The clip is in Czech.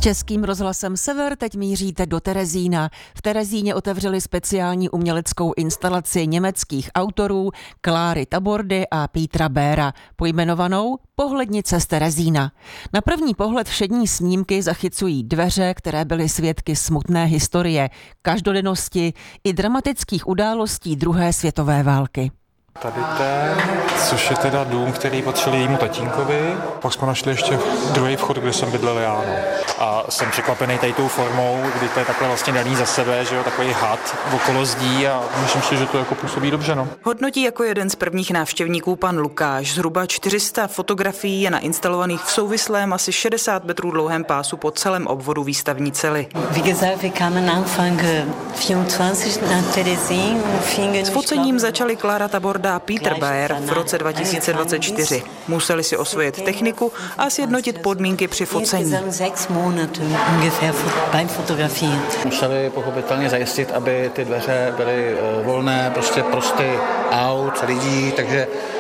Českým rozhlasem Sever teď míříte do Terezína. V Terezíně otevřeli speciální uměleckou instalaci německých autorů Kláry Tabordy a Petra Béra, pojmenovanou Pohlednice z Terezína. Na první pohled všední snímky zachycují dveře, které byly svědky smutné historie, každodennosti i dramatických událostí druhé světové války. Tady ten, což je teda dům, který patřil jejímu tatínkovi. Pak jsme našli ještě druhý vchod, kde jsem bydlel já. No. A jsem překvapený tady tou formou, kdy to je takhle vlastně daný za sebe, že jo, takový had okolo zdí a myslím si, že to jako působí dobře, no. Hodnotí jako jeden z prvních návštěvníků pan Lukáš. Zhruba 400 fotografií je nainstalovaných v souvislém asi 60 metrů dlouhém pásu po celém obvodu výstavní cely. S focením začali Klára Taborda a Peter Bér v roce 2024. Museli si osvojit techniku a sjednotit podmínky při focení. Museli pochopitelně zajistit, aby ty dveře byly volné, prostě prosty aut, lidí, takže